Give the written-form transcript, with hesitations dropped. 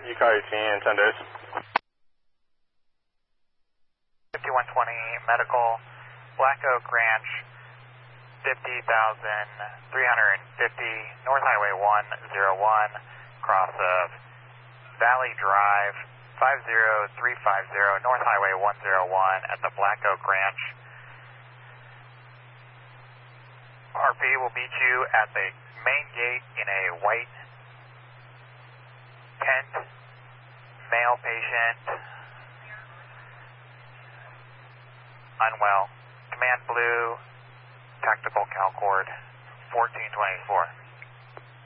UCAR 18, 10 days. 5120 medical, Black Oak Ranch, 50,350, North Highway 101, cross of Valley Drive, 50350, North Highway 101 at the Black Oak Ranch. RP will meet you at the main gate in a white tent, male patient, unwell, command blue, tactical CalCord, 1424.